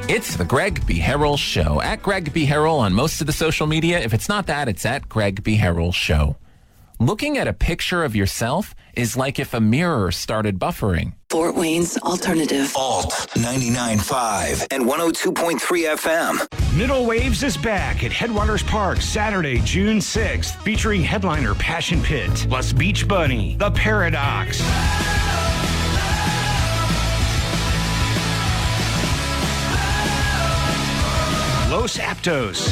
It's the Greg B. Harrell Show. At Greg B. Harrell on most of the social media. If it's not that, it's at Greg B. Harrell Show. Looking at a picture of yourself is like if a mirror started buffering. Fort Wayne's Alternative. Alt 99.5 and 102.3 FM. Middle Waves is back at Headwaters Park Saturday, June 6th, featuring headliner Passion Pit, plus Beach Bunny, The Paradox. Los Aptos.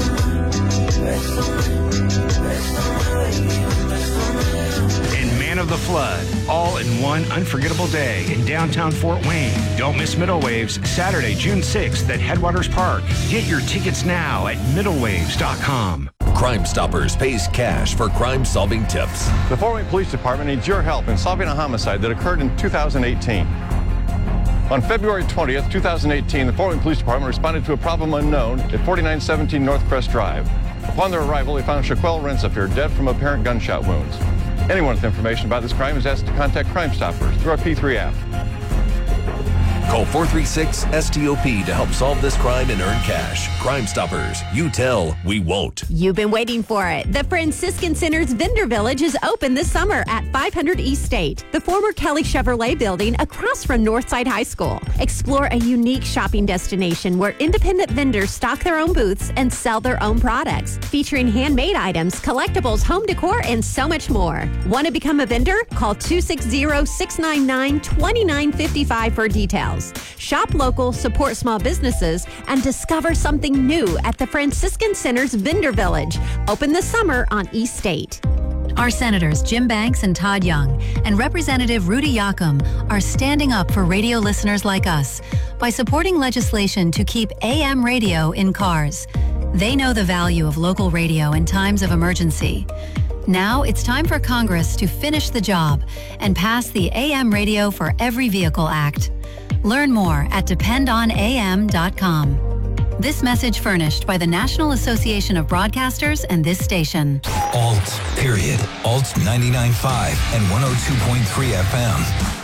And Man of the Flood, all in one unforgettable day in downtown Fort Wayne. Don't miss Middle Waves, Saturday, June 6th at Headwaters Park. Get your tickets now at middlewaves.com. Crime Stoppers pays cash for crime-solving tips. The Fort Wayne Police Department needs your help in solving a homicide that occurred in 2018. On February 20th, 2018, the Fort Wayne Police Department responded to a problem unknown at 4917 North Crest Drive. Upon their arrival, they found Shaquelle Rensifer dead from apparent gunshot wounds. Anyone with information about this crime is asked to contact Crime Stoppers through our P3 app. Call 436-STOP to help solve this crime and earn cash. Crime Stoppers. You tell, we won't. You've been waiting for it. The Franciscan Center's Vendor Village is open this summer at 500 East State, the former Kelly Chevrolet building across from Northside High School. Explore a unique shopping destination where independent vendors stock their own booths and sell their own products, featuring handmade items, collectibles, home decor, and so much more. Want to become a vendor? Call 260-699-2955 for details. Shop local, support small businesses, and discover something new at the Franciscan Center's Vendor Village. Open this summer on East State. Our Senators Jim Banks and Todd Young and Representative Rudy Yakum are standing up for radio listeners like us by supporting legislation to keep AM radio in cars. They know the value of local radio in times of emergency. Now it's time for Congress to finish the job and pass the AM Radio for Every Vehicle Act. Learn more at dependonam.com. This message furnished by the National Association of Broadcasters and this station. Alt, period. Alt 99.5 and 102.3 FM.